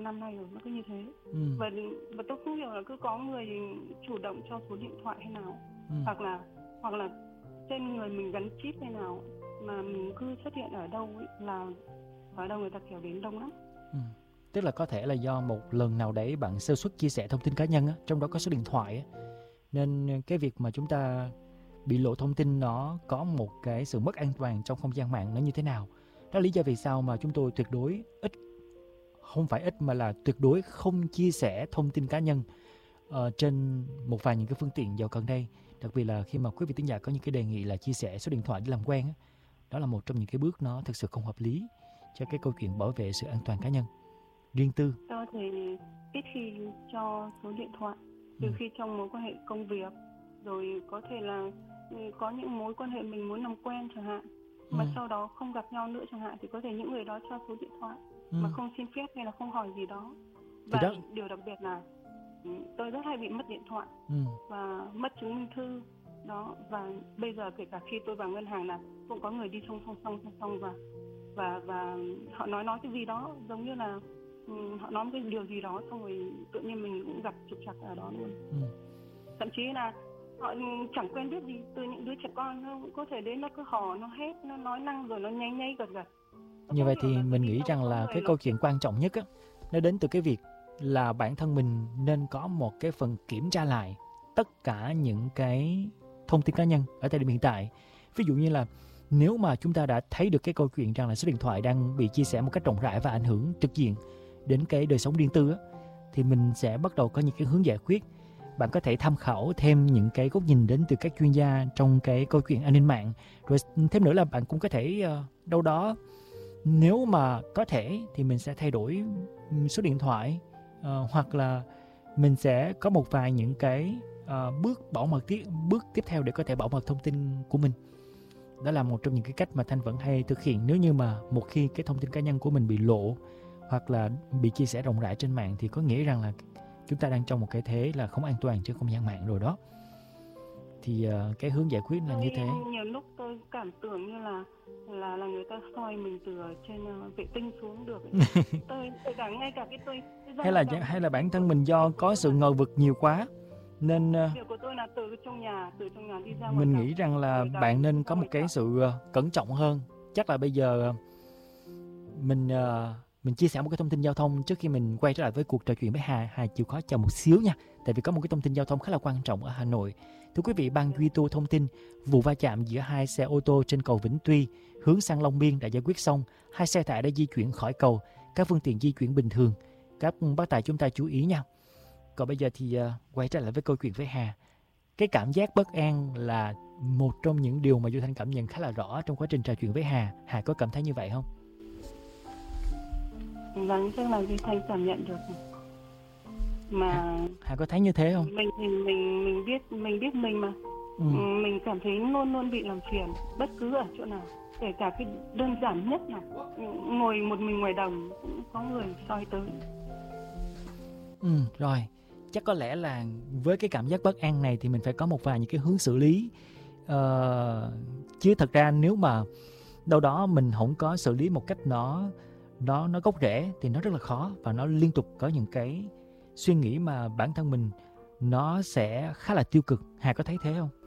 năm nay rồi, nó cứ như thế. Ừ. Và tôi không hiểu là cứ có người chủ động cho số điện thoại hay nào, Ừ. hoặc là trên người mình gắn chip hay nào mà mình cứ xuất hiện ở đâu ấy, là ở đâu người ta kéo đến đông lắm. Ừ. Tức là có thể là do một lần nào đấy bạn sơ suất chia sẻ thông tin cá nhân á, trong đó có số điện thoại á, nên cái việc mà chúng ta bị lộ thông tin nó có một cái sự mất an toàn trong không gian mạng nó như thế nào. Đó là lý do vì sao mà chúng tôi tuyệt đối không phải ít mà là tuyệt đối không chia sẻ thông tin cá nhân trên một vài những cái phương tiện dạo gần đây. Đặc biệt là khi mà quý vị thính giả có những cái đề nghị là chia sẻ số điện thoại để làm quen á, đó là một trong những cái bước nó thực sự không hợp lý cho cái câu chuyện bảo vệ sự an toàn cá nhân, riêng tư. Tôi thì ít khi cho số điện thoại, trừ khi trong mối quan hệ công việc, rồi có thể là có những mối quan hệ mình muốn làm quen chẳng hạn, mà sau đó không gặp nhau nữa chẳng hạn, thì có thể những người đó cho số điện thoại mà không xin phép hay là không hỏi gì đó. Và điều đặc biệt là tôi rất hay bị mất điện thoại và mất chứng minh thư đó. Và bây giờ kể cả khi tôi vào ngân hàng là cũng có người đi song song và họ nói cái gì đó, giống như là họ nói cái điều gì đó, xong rồi tự nhiên mình cũng gặp trục trặc ở đó luôn. Thậm chí là họ chẳng quen biết gì, từ những đứa trẻ con nó có thể đến, nó cứ hò, nó hét, nó nói năng, rồi nó nháy gật. Như vậy thì mình nghĩ rằng là cái câu chuyện quan trọng nhất á, nó đến từ cái việc là bản thân mình nên có một cái phần kiểm tra lại tất cả những cái thông tin cá nhân ở thời điểm hiện tại. Ví dụ như là nếu mà chúng ta đã thấy được cái câu chuyện rằng là số điện thoại đang bị chia sẻ một cách rộng rãi và ảnh hưởng trực diện đến cái đời sống riêng tư á, thì mình sẽ bắt đầu có những cái hướng giải quyết. Bạn có thể tham khảo thêm những cái góc nhìn đến từ các chuyên gia trong cái câu chuyện an ninh mạng. Rồi thêm nữa là bạn cũng có thể đâu đó, nếu mà có thể thì mình sẽ thay đổi số điện thoại, hoặc là mình sẽ có một vài những cái bước tiếp theo để có thể bảo mật thông tin của mình. Đó là một trong những cái cách mà Thanh vẫn hay thực hiện nếu như mà một khi cái thông tin cá nhân của mình bị lộ hoặc là bị chia sẻ rộng rãi trên mạng, thì có nghĩa rằng là chúng ta đang trong một cái thế là không an toàn trên không gian mạng rồi đó. Thì cái hướng giải quyết là như thế. Nhiều lúc tôi cảm tưởng như là người ta soi mình từ trên vệ tinh xuống được. tôi cả ngay cả cái tôi hay là bản thân mình do có sự ngờ vực nhiều quá nên việc của tôi là từ trong nhà đi ra ngoài. Mình nghĩ rằng là bạn nên có một cái sự cẩn trọng hơn. Chắc là bây giờ mình chia sẻ một cái thông tin giao thông trước khi mình quay trở lại với cuộc trò chuyện với Hà chịu khó chờ một xíu nha. Tại vì có một cái thông tin giao thông khá là quan trọng ở Hà Nội. Thưa quý vị, ban Duy Tu thông tin vụ va chạm giữa hai xe ô tô trên cầu Vĩnh Tuy hướng sang Long Biên đã giải quyết xong. Hai xe tải đã di chuyển khỏi cầu, các phương tiện di chuyển bình thường. Các bác tài chúng ta chú ý nha. Còn bây giờ thì quay trở lại với câu chuyện với Hà. Cái cảm giác bất an là một trong những điều mà Duy Thanh cảm nhận khá là rõ trong quá trình trò chuyện với Hà. Hà có cảm thấy như vậy không? Vâng, chắc là Duy Thanh cảm nhận được. Mà Hà có thấy như thế không? Mình biết mình mà. Mình cảm thấy luôn bị làm phiền bất cứ ở chỗ nào. Kể cả cái đơn giản nhất là ngồi một mình ngoài đồng cũng có người soi tới. Rồi, chắc có lẽ là với cái cảm giác bất an này thì mình phải có một vài những cái hướng xử lý. Chứ thật ra nếu mà đâu đó mình không có xử lý một cách nó gốc rễ thì nó rất là khó, và nó liên tục có những cái suy nghĩ mà bản thân mình nó sẽ khá là tiêu cực. Hà có thấy thế không?